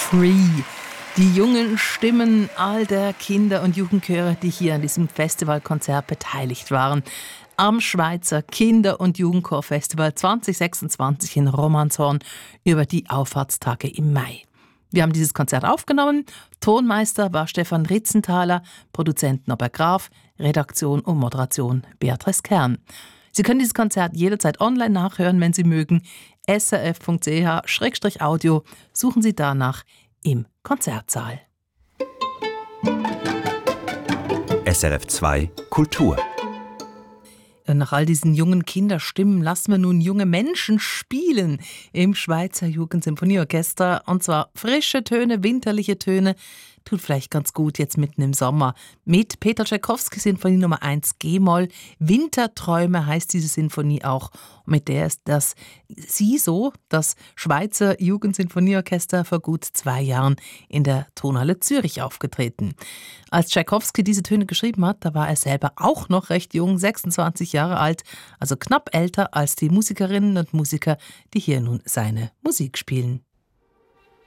Free. Die jungen Stimmen all der Kinder- und Jugendchöre, die hier an diesem Festivalkonzert beteiligt waren. Am Schweizer Kinder- und Jugendchorfestival 2026 in Romanshorn über die Auffahrtstage im Mai. Wir haben dieses Konzert aufgenommen. Tonmeister war Stefan Ritzenthaler, Produzent Norbert Graf, Redaktion und Moderation Beatrice Kern. Sie können dieses Konzert jederzeit online nachhören, wenn Sie mögen. srf.ch/audio. Suchen Sie danach im Konzertsaal. SRF 2 Kultur. Nach all diesen jungen Kinderstimmen lassen wir nun junge Menschen spielen im Schweizer Jugendsinfonieorchester. Und zwar frische Töne, winterliche Töne. Tut vielleicht ganz gut jetzt mitten im Sommer. Mit Peter Tschaikowski Sinfonie Nummer 1 G-Moll. Winterträume heißt diese Sinfonie auch. Und mit der ist das SISO, das Schweizer Jugendsinfonieorchester, vor gut 2 Jahren in der Tonhalle Zürich aufgetreten. Als Tschaikowski diese Töne geschrieben hat, da war er selber auch noch recht jung, 26 Jahre alt, also knapp älter als die Musikerinnen und Musiker, die hier nun seine Musik spielen.